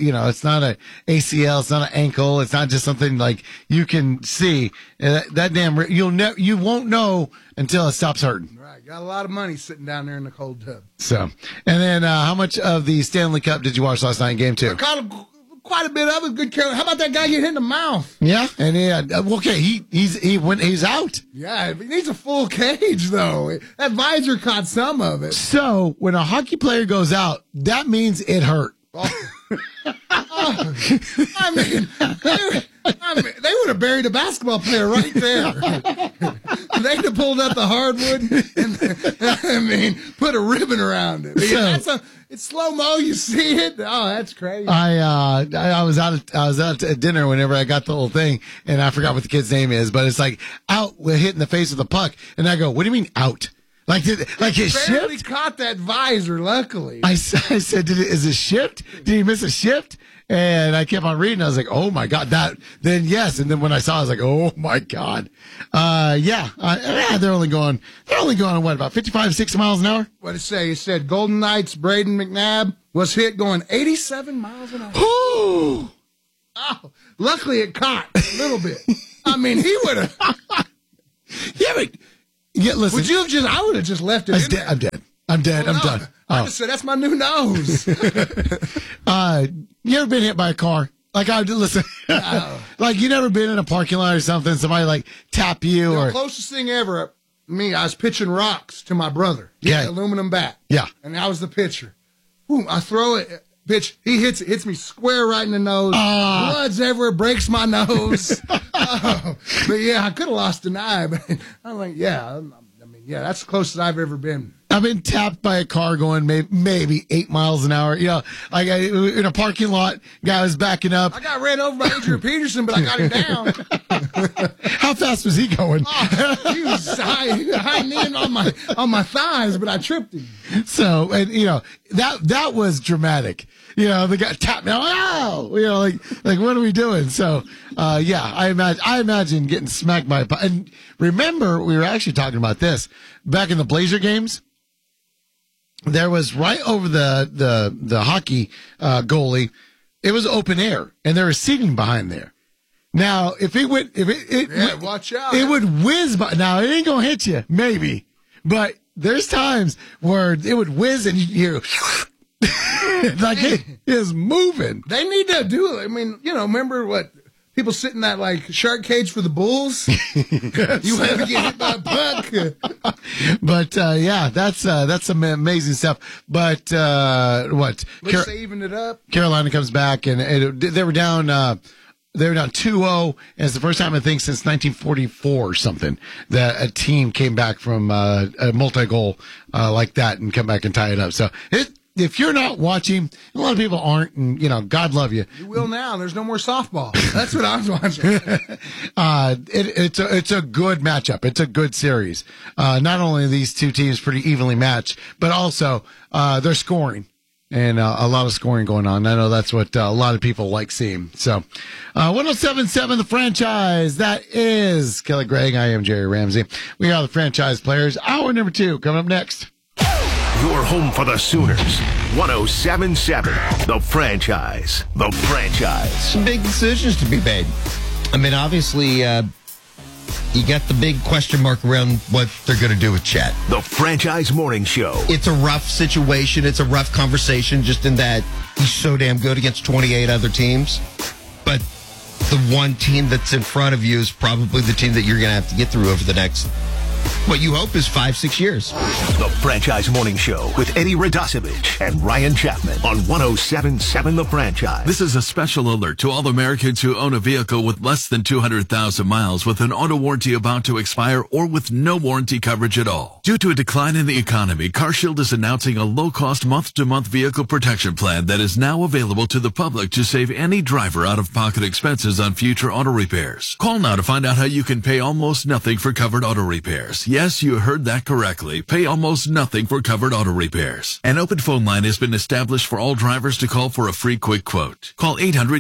ACL, it's not an ankle, it's not just something like you can see. That damn, you won't know until it stops hurting. Right, got a lot of money sitting down there in the cold tub. So, and then how much of the Stanley Cup did you watch last night in Game 2? I caught quite a bit of it. Good care. How about that guy get hit in the mouth? Yeah, and he's out. Yeah, he needs a full cage though. That visor caught some of it. So when a hockey player goes out, that means it hurt. I mean, they would have buried a basketball player right there. They'd have pulled up the hardwood and put a ribbon around it. It's slow mo. You see it. Oh, that's crazy. I was out at dinner whenever I got the whole thing, and I forgot what the kid's name is, but it's like out hitting the face of the puck, and I go, "What do you mean out?" Like it barely shipped? caught that visor, luckily. I said, is it shipped? Did he miss a shift? And I kept on reading. I was like, oh my God, then yes. And then when I saw it, I was like, oh my God. They're only going what, about 55, 60 miles an hour? What did it say? It said Golden Knights' Braden McNabb was hit going 87 miles an hour. Ooh. Oh, luckily it caught a little bit. I mean, he would have. Listen. Would you have just, I would have just left it in there. I'm dead. I'm done. I just said, that's my new nose. You ever been hit by a car? Like, listen, like you never been in a parking lot or something, somebody like tap you The closest thing ever, I was pitching rocks to my brother. Yeah. Aluminum bat. Yeah. And I was the pitcher. Boom, I throw it, pitch, he hits it, hits me square right in the nose. Blood's everywhere, breaks my nose. But yeah, I could have lost an eye, but I'm like, that's the closest I've ever been. I've been tapped by a car going maybe 8 miles an hour. You know, like in a parking lot, guy was backing up. I got ran over by Adrian Peterson, but I got him down. How fast was he going? He was high kneeing on my thighs, but I tripped him. So, and that was dramatic. The guy tapped me. Oh, like what are we doing? So, I imagine getting smacked by and remember, we were actually talking about this back in the Blazer games. There was right over the hockey goalie. It was open air, and there was seating behind there. Now, watch out. It would whiz by. Now, it ain't gonna hit you, maybe, but there's times where it would whiz and you hear like it is moving. They need to do it. I mean, remember what? People sit in that like shark cage for the bulls. You want to get hit by a puck. But that's some amazing stuff. But what? Saving it up. Carolina comes back and they were down 2-0, and it's the first time I think since 1944 or something that a team came back from a multi-goal like that and come back and tie it up. So if you're not watching, a lot of people aren't, and God love you. You will now. There's no more softball. That's what I was watching. It's a good matchup. It's a good series. Not only are these two teams pretty evenly matched, but also they're scoring. And a lot of scoring going on. I know that's what a lot of people like seeing. So, 107.7 The Franchise. That is Kelly Gregg. I am Jerry Ramsey. We are the Franchise Players. Hour number 2 coming up next. Your home for the Sooners. 107.7 The Franchise. The Franchise. Some big decisions to be made. I mean, obviously, you got the big question mark around what they're going to do with Chet. The Franchise Morning Show. It's a rough situation. It's a rough conversation just in that he's so damn good against 28 other teams. But the one team that's in front of you is probably the team that you're going to have to get through over the next, what you hope is 5-6 years. The Franchise Morning Show with Eddie Radosevich and Ryan Chapman on 107.7 The Franchise. This is a special alert to all Americans who own a vehicle with less than 200,000 miles with an auto warranty about to expire or with no warranty coverage at all. Due to a decline in the economy, CarShield is announcing a low-cost month-to-month vehicle protection plan that is now available to the public to save any driver out-of-pocket expenses on future auto repairs. Call now to find out how you can pay almost nothing for covered auto repairs. Yes, you heard that correctly. Pay almost nothing for covered auto repairs. An open phone line has been established for all drivers to call for a free quick quote. Call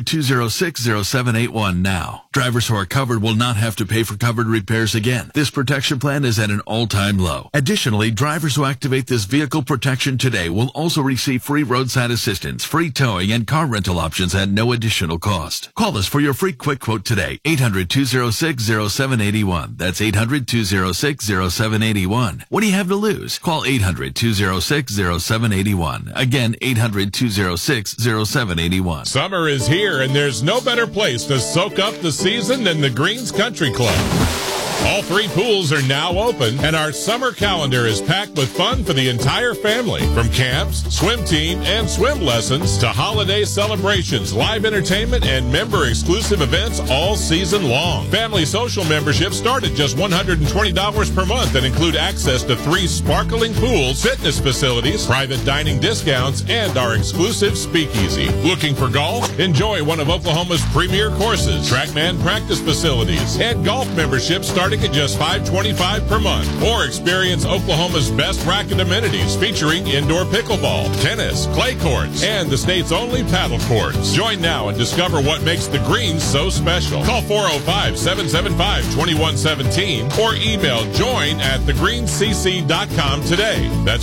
800-206-0781 now. Drivers who are covered will not have to pay for covered repairs again. This protection plan is at an all-time low. Additionally, drivers who activate this vehicle protection today will also receive free roadside assistance, free towing, and car rental options at no additional cost. Call us for your free quick quote today. 800-206-0781. That's 800-206-0781. What do you have to lose? Call 800-206-0781. Again, 800-206-0781. Summer is here, and there's no better place to soak up the season than the Greens Country Club. All 3 pools are now open, and our summer calendar is packed with fun for the entire family. From camps, swim team, and swim lessons to holiday celebrations, live entertainment, and member-exclusive events all season long. Family social memberships start at just $120 per month and include access to 3 sparkling pools, fitness facilities, private dining discounts, and our exclusive speakeasy. Looking for golf? Enjoy one of Oklahoma's premier courses, TrackMan practice facilities, and golf memberships start starting at just $5.25 per month. Or experience Oklahoma's best racket amenities featuring indoor pickleball, tennis, clay courts, and the state's only paddle courts. Join now and discover what makes the Greens so special. Call 405-775-2117 or email join@thegreenscc.com today. That's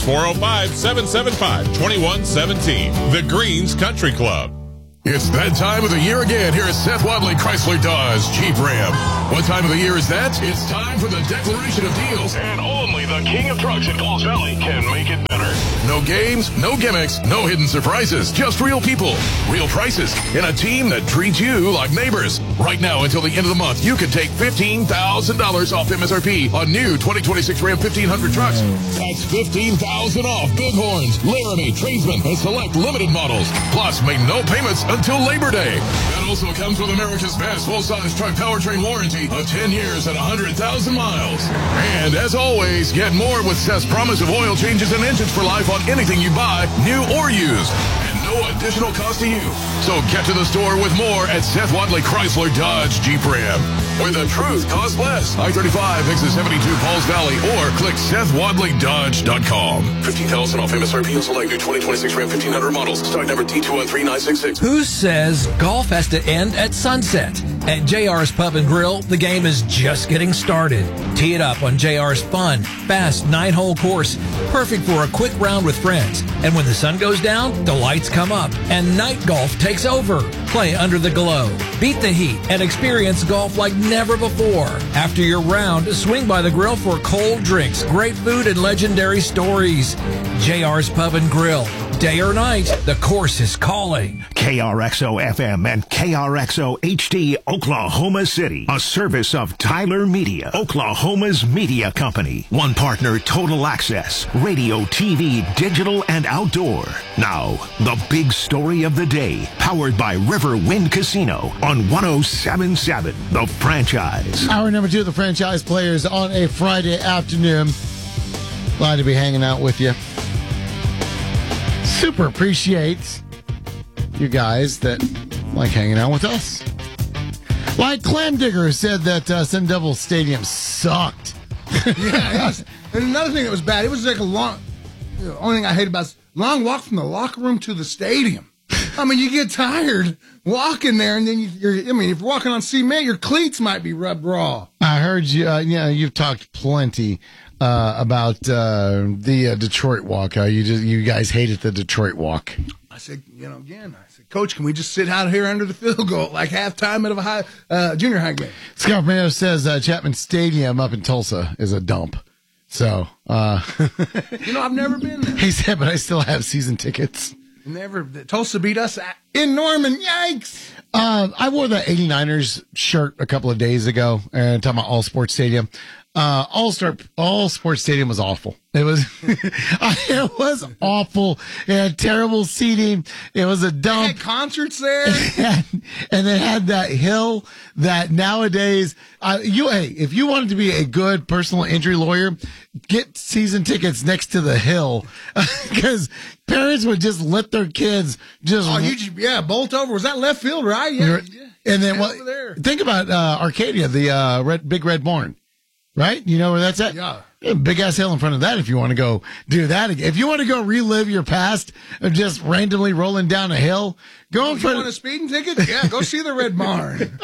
405-775-2117. The Greens Country Club. It's that time of the year again here at Seth Wadley Chrysler Dodge Jeep Ram. What time of the year is that? It's time for the declaration of deals. And only the king of trucks in Falls Valley can make it better. No games, no gimmicks, no hidden surprises. Just real people, real prices, and a team that treats you like neighbors. Right now until the end of the month, you can take $15,000 off MSRP on new 2026 Ram 1500 trucks. That's $15,000 off Bighorns, Laramie, Tradesman, and select limited models. Plus, make no payments until Labor Day. That also comes with America's best full-size truck powertrain warranty of 10 years and 100,000 miles. And as always, get more with Seth's promise of oil changes and engines for life on anything you buy, new or used. And no additional cost to you. So get to the store with more at Seth Wadley Chrysler Dodge Jeep Ram, where the truth costs less. I-35 exit 72 Falls Valley, or click SethWadleyDodge.com. $15,000 off MSRP on select new 2026 Ram 1500 models. Stock number T213966. Who says golf has to end at sunset? At JR's Pub and Grill, the game is just getting started. Tee it up on JR's fun, fast 9-hole course, perfect for a quick round with friends. And when the sun goes down, the lights come up and night golf takes over. Play under the glow, beat the heat, and experience golf like never before. After your round, swing by the grill for cold drinks, great food, and legendary stories. JR's Pub and Grill. Day or night, the course is calling. KRXO FM and KRXO HD Oklahoma City, a service of Tyler Media, Oklahoma's media company. One partner, Total Access, radio, TV, digital, and outdoor. Now, the big story of the day, powered by River Wind Casino on 107.7, The Franchise. Hour number 2 of The Franchise Players on a Friday afternoon. Glad to be hanging out with you. Super appreciate you guys that like hanging out with us. Like Clam Digger said that Sun Devil Stadium sucked. Yeah, and another thing that was bad, it was like a long, the only thing I hate about it is long walk from the locker room to the stadium. I mean, you get tired walking there, and then if you're walking on cement, your cleats might be rubbed raw. I heard you, you've talked plenty about the Detroit walk. How you guys hated the Detroit walk. I said, Coach, can we just sit out here under the field goal like halftime of a junior high game? Scott Mayo says Chapman Stadium up in Tulsa is a dump. So, I've never been there. He said, but I still have season tickets. Tulsa beat us in Norman. Yikes! I wore the 89ers shirt a couple of days ago, and talking about All Sports Stadium. All Sports Stadium was awful. It was, it was awful. It had terrible seating. It was a dump. They had concerts there, and they had that hill that nowadays, if you wanted to be a good personal injury lawyer, get season tickets next to the hill, because parents would just let their kids bolt over. Was that left field, right? Yeah. And then think about Arcadia, the big red barn. Right? You know where that's at? Yeah. Big ass hill in front of that if you want to go do that again. If you want to go relive your past of just randomly rolling down a hill, go in front of... You want a speeding ticket? Yeah, go see the Red Barn.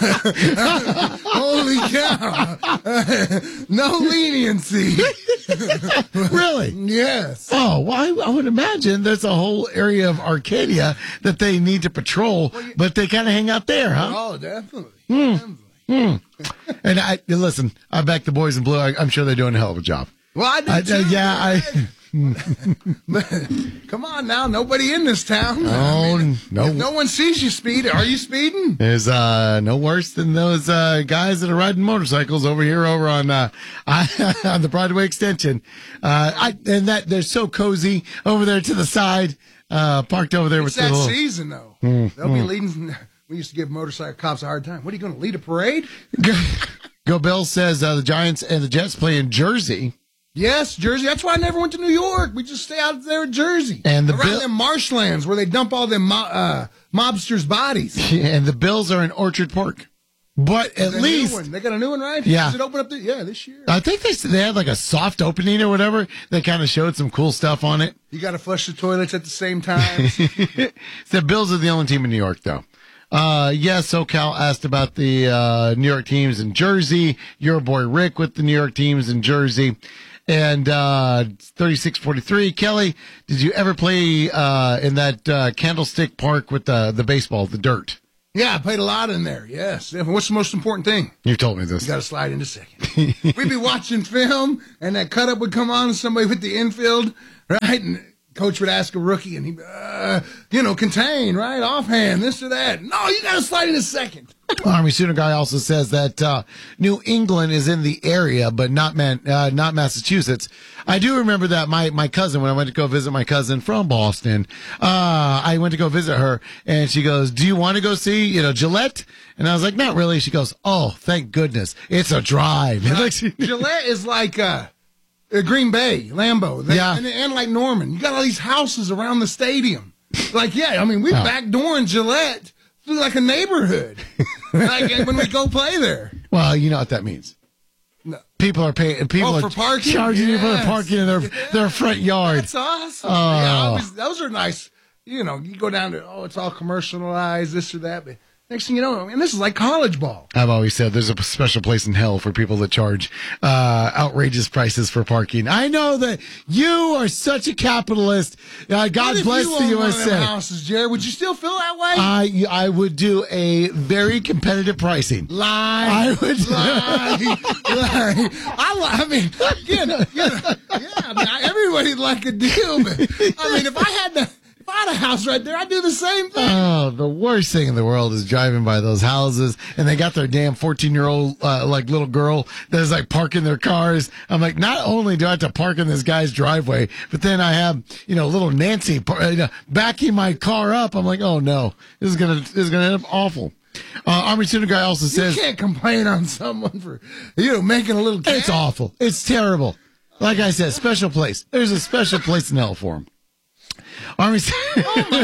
Holy cow. No leniency. Really? Yes. Oh, well, I would imagine there's a whole area of Arcadia that they need to patrol, but they kind of hang out there, huh? Oh, definitely. And listen, I back the boys in blue. I'm sure they're doing a hell of a job. Well, I do too. Come on now, nobody in this town. No. If no one sees you speed, are you speeding? There's no worse than those guys that are riding motorcycles over on the Broadway extension. And that they're so cozy over there to the side, parked over there it's with that the little season though. They'll be leading. We used to give motorcycle cops a hard time. What are you going to lead a parade? Go Bill says the Giants and the Jets play in Jersey. Yes, Jersey. That's why I never went to New York. We just stay out there in Jersey. And around them marshlands where they dump all them mobsters' bodies. And the Bills are in Orchard Park. But at least they got a new one, right? Yeah. Does it open up? This year. I think they had like a soft opening or whatever. They kind of showed some cool stuff on it. You got to flush the toilets at the same time. The Bills are the only team in New York, though. Yes, SoCal asked about the New York teams in Jersey. Your boy Rick with the New York teams in Jersey. And 36-43. Kelly, did you ever play in that Candlestick Park with the baseball, the dirt? Yeah, I played a lot in there, yes. What's the most important thing? You've told me this. You got to slide into second. We'd be watching film, and that cut-up would come on, and somebody with the infield, right? And coach would ask a rookie, and he'd, contain, right? Offhand, this or that. No, you got to slide into second. Army Sooner guy also says that New England is in the area, but not Massachusetts. I do remember that my cousin, when I went to go visit my cousin from Boston, I went to go visit her, and she goes, "Do you want to go see, Gillette?" And I was like, "Not really." She goes, "Oh, thank goodness, it's a drive." Gillette is like Green Bay, Lambeau, and like Norman. You got all these houses around the stadium. We backdooring Gillette through like a neighborhood, like when we go play there. Well, you know what that means. No. People are paying. People are for parking? Charging you for parking in their front yard. That's awesome. Those are nice. You go down to it's all commercialized, this or that, but next thing you know, this is like college ball. I've always said there's a special place in hell for people that charge outrageous prices for parking. I know that you are such a capitalist. God bless the USA. One of them houses, Jared, would you still feel that way? I would do a very competitive pricing. Lie. I would lie. Everybody'd like a deal, but if I had a house right there, I'd do the same thing. Oh, the worst thing in the world is driving by those houses and they got their damn 14-year-old little girl that's like parking their cars. I'm like, not only do I have to park in this guy's driveway, but then I have little Nancy backing my car up. I'm like, oh no, this is gonna end up awful. Army Sooner guy also says you can't complain on someone for making a little cash. It's awful. It's terrible. Like I said, special place. There's a special place in hell for him. Army, you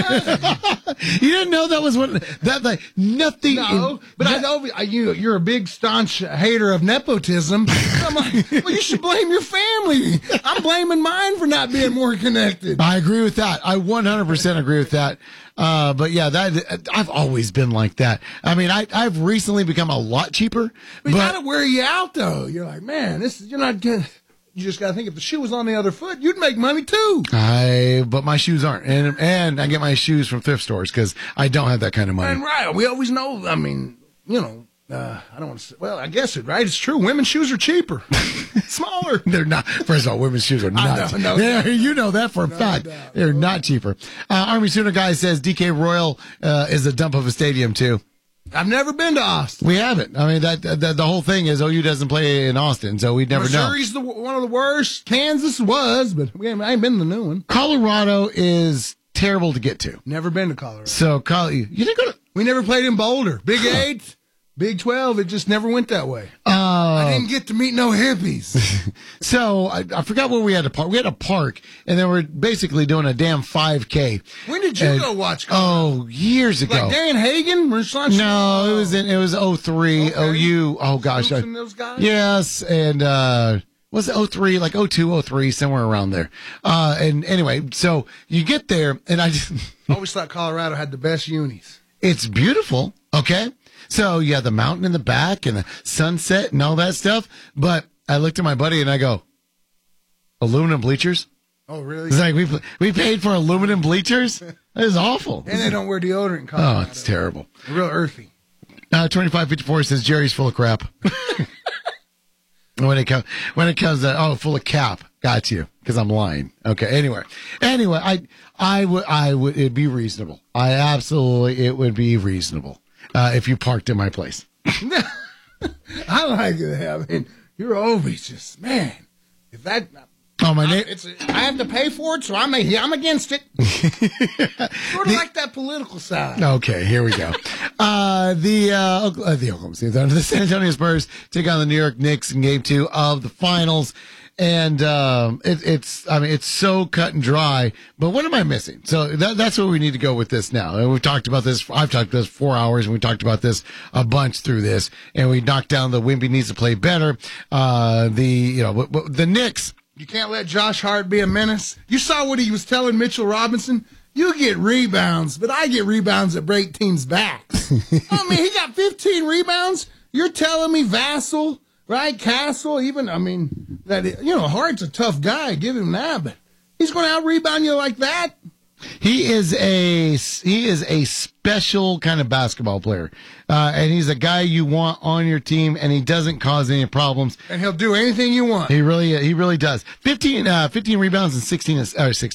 didn't know that was nothing. No, but I know you're a big staunch hater of nepotism. I'm like, well, you should blame your family. I'm blaming mine for not being more connected. I agree with that. I 100% agree with that. But yeah, I've always been like that. I've recently become a lot cheaper. But gotta wear you out though. You're like, man, you're not good. You just got to think if the shoe was on the other foot, you'd make money too. But my shoes aren't. And I get my shoes from thrift stores because I don't have that kind of money. And right. We always know, I don't want to say, well, I guess it's true. Women's shoes are cheaper. Smaller. They're not. First of all, women's shoes are not. You know that for a fact. They're not cheaper. Army Sooner guy says DK Royal is a dump of a stadium too. I've never been to Austin. We haven't. The whole thing is OU doesn't play in Austin, so we'd never know. Missouri's one of the worst. Kansas was, but I ain't been to the new one. Colorado is terrible to get to. Never been to Colorado. So, you didn't go to... We never played in Boulder. Big 8, Big 12, it just never went that way. I didn't get to meet no hippies. So I forgot where we had to park. We had a park, and then we're basically doing a damn 5K. When did you go watch Colorado? Oh, years ago. Like Dan Hagen? No, it was 03, okay. OU. Oh, gosh. Those guys? Yes, and was it 03, like 02, 03, somewhere around there. And anyway, so you get there, and I just... I always thought Colorado had the best unis. It's beautiful, okay? So you have the mountain in the back and the sunset and all that stuff. But I looked at my buddy and I go, aluminum bleachers? Oh, really? It's like we paid for aluminum bleachers? That is awful. And they don't wear deodorant in Colorado. Oh, it's terrible. They're real earthy. 2554 says Jerry's full of crap. When it comes to, full of cap. Got you. Because I'm lying. Okay. Anyway, I would, it'd be reasonable. It would be reasonable. If you parked in my place. I like it. You're always just, man, if that... I have to pay for it, so I'm against it. Sort of like that political side. Okay, here we go. The San Antonio Spurs take on the New York Knicks in Game 2 of the Finals. And it's so cut and dry. But what am I missing? So that's where we need to go with this now. And we've talked about this. I've talked about this 4 hours, and we talked about this a bunch through this. And we knocked down the Wemby needs to play better. The Knicks. You can't let Josh Hart be a menace. You saw what he was telling Mitchell Robinson. You get rebounds, but I get rebounds that break teams' backs. I mean, he got 15 rebounds. You're telling me Vassell, right? Castle, even, Hart's a tough guy. Give him that, but he's going to out-rebound you like that? He is a special kind of basketball player, and he's a guy you want on your team, and he doesn't cause any problems. And he'll do anything you want. He really does. 15 rebounds and 16